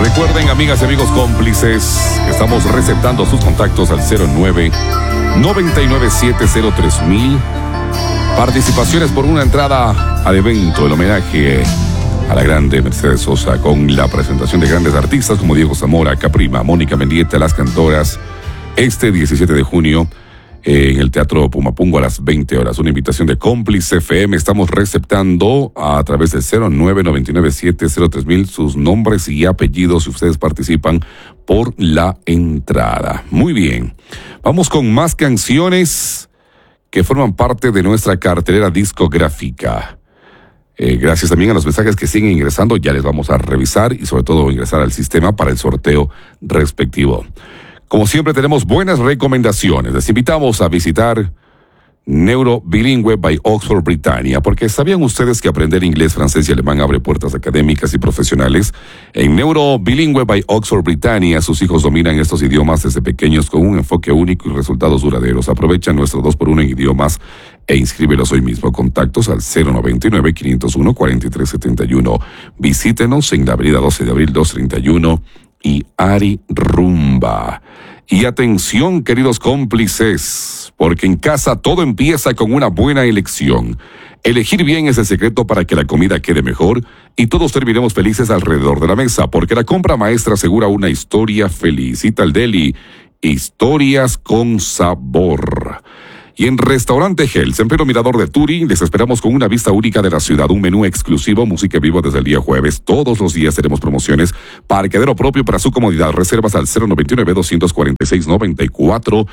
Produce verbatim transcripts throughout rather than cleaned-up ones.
Recuerden, amigas y amigos cómplices, que estamos receptando sus contactos al cero nueve, noventa y nueve siete cero tres mil. Participaciones por una entrada al evento, el homenaje a la grande Mercedes Sosa, con la presentación de grandes artistas como Diego Zamora, Caprima, Mónica Mendieta, Las Cantoras, este diecisiete de junio en el Teatro Pumapungo a las veinte horas. Una invitación de Cómplice F M. Estamos receptando a través del cero nueve, noventa y nueve siete cero tres mil sus nombres y apellidos si ustedes participan por la entrada. Muy bien. Vamos con más canciones que forman parte de nuestra cartelera discográfica. Eh, gracias también a los mensajes que siguen ingresando. Ya les vamos a revisar y sobre todo ingresar al sistema para el sorteo respectivo. Como siempre tenemos buenas recomendaciones. Les invitamos a visitar Neuro Bilingüe by Oxford Britannia, porque ¿sabían ustedes que aprender inglés, francés y alemán abre puertas académicas y profesionales? En Neuro Bilingüe by Oxford Britannia, sus hijos dominan estos idiomas desde pequeños con un enfoque único y resultados duraderos. Aprovecha nuestro dos por uno en idiomas e inscríbelos hoy mismo. Contactos al cero noventa y nueve, quinientos uno, cuarenta y tres setenta y uno. Visítenos en la avenida doce de abril doscientos treinta y uno y Ari Rumba. Y atención, queridos cómplices, porque en casa todo empieza con una buena elección. Elegir bien es el secreto para que la comida quede mejor y todos terminemos felices alrededor de la mesa, porque la compra maestra asegura una historia feliz. Cita al Deli, historias con sabor. Y en Restaurante Hell, en pleno mirador de Turi, les esperamos con una vista única de la ciudad, un menú exclusivo, música en vivo desde el día jueves. Todos los días tenemos promociones, parqueadero propio para su comodidad. Reservas al cero noventa y nueve, doscientos cuarenta y seis, noventa y cuatro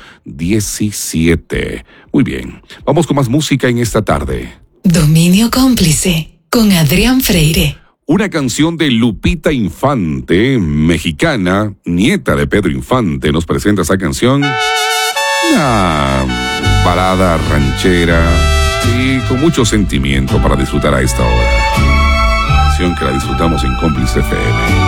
diecisiete. Muy bien, vamos con más música en esta tarde. Dominio Cómplice, con Adrián Freire. Una canción de Lupita Infante, mexicana, nieta de Pedro Infante, nos presenta esa canción. Una balada ranchera y con mucho sentimiento para disfrutar a esta hora. Canción que la disfrutamos en Cómplice F M.